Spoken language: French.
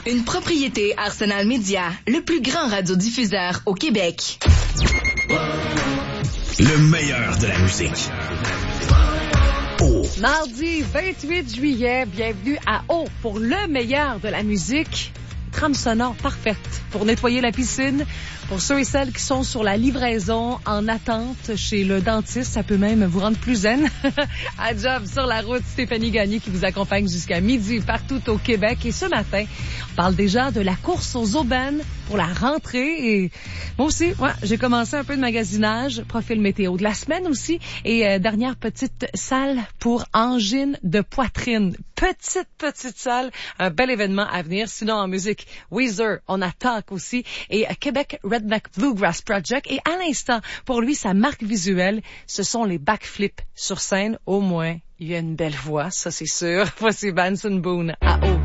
Une propriété Arsenal Média, le plus grand radiodiffuseur au Québec. Le meilleur de la musique. Mardi 28 juillet, bienvenue à O pour le meilleur de la musique. Trame sonore parfaite pour nettoyer la piscine. Pour ceux et celles qui sont sur la livraison en attente chez le dentiste, ça peut même vous rendre plus zen. À job sur la route, Stéphanie Gagné qui vous accompagne jusqu'à midi partout au Québec. Et ce matin, on parle déjà de la course aux aubaines pour la rentrée. Et moi aussi, j'ai commencé un peu de magasinage, profil météo de la semaine aussi. Et dernière petite salle pour angine de poitrine. Petite salle, un bel événement à venir. Sinon, en musique, Weezer, on attaque aussi. Et Québec Redneck Bluegrass Project. Et à l'instant, pour lui, sa marque visuelle, ce sont les backflips sur scène. Au moins, il y a une belle voix, ça c'est sûr. Voici Benson Boone à O.